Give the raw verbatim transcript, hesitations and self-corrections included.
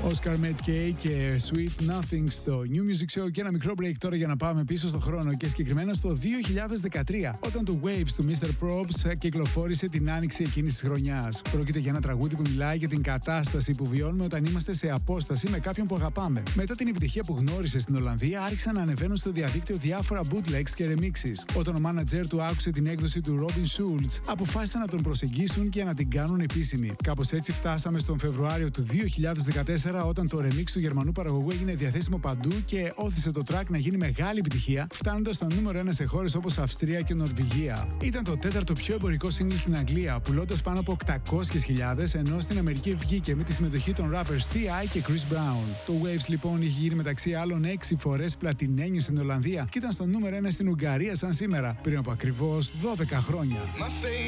Oscar Medkay και Sweet Nothing στο New Music Show. Και ένα μικρό break τώρα για να πάμε πίσω στο χρόνο και συγκεκριμένα στο δύο χιλιάδες δεκατρία, όταν το Waves του μίστερ Probst κυκλοφόρησε την άνοιξη εκείνης της χρονιάς. Πρόκειται για ένα τραγούδι που μιλάει για την κατάσταση που βιώνουμε όταν είμαστε σε απόσταση με κάποιον που αγαπάμε. Μετά την επιτυχία που γνώρισε στην Ολλανδία, άρχισαν να ανεβαίνουν στο διαδίκτυο διάφορα bootlegs και remixes. Όταν ο manager του άκουσε την έκδοση του Robin Schulz, αποφάσισαν να τον προσεγγίσουν και να την κάνουν επίσημη. Κάπως έτσι φτάσαμε στον Φεβρουάριο του δύο χιλιάδες δεκατέσσερα, όταν το remix του Γερμανού παραγωγού έγινε διαθέσιμο παντού και όθησε το track να γίνει μεγάλη επιτυχία, φτάνοντας στο νούμερο ένα σε χώρες όπως Αυστρία και Νορβηγία. Ήταν το τέταρτο πιο εμπορικό single στην Αγγλία, πουλώντας πάνω από οκτακόσιες χιλιάδες, ενώ στην Αμερική βγήκε με τη συμμετοχή των rappers τι άι και Chris Brown. Το Waves λοιπόν είχε γίνει μεταξύ άλλων έξι φορές πλατινένιο στην Ολλανδία και ήταν στο νούμερο ένα στην Ουγγαρία σαν σήμερα, πριν από ακριβώς δώδεκα χρόνια.